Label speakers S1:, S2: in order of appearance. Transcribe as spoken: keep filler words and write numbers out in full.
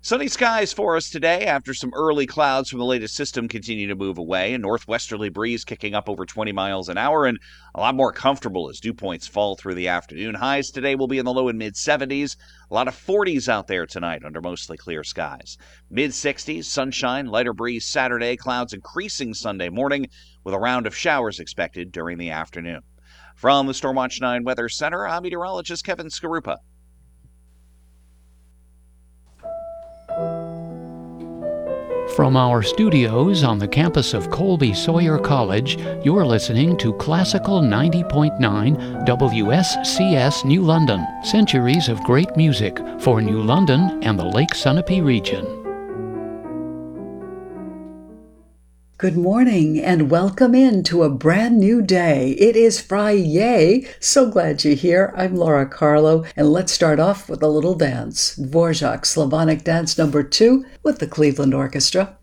S1: Sunny skies for us today after some early clouds from the latest system continue to move away. A northwesterly breeze kicking up over twenty miles an hour and a lot more comfortable as dew points fall through the afternoon. Highs today will be in the low and mid seventies. A lot of forties out there tonight under mostly clear skies. mid sixties, sunshine, lighter breeze Saturday, clouds increasing Sunday morning with a round of showers expected during the afternoon. From the Stormwatch nine Weather Center, I'm meteorologist Kevin Skarupa.
S2: From our studios on the campus of Colby Sawyer College, you're listening to Classical ninety point nine W S C S New London. Centuries of great music for New London and the Lake Sunapee region.
S3: Good morning and welcome in to a brand new day. It is Friday. So glad you're here. I'm Laura Carlo, and let's start off with a little dance. Dvorak Slavonic Dance number two with the Cleveland Orchestra.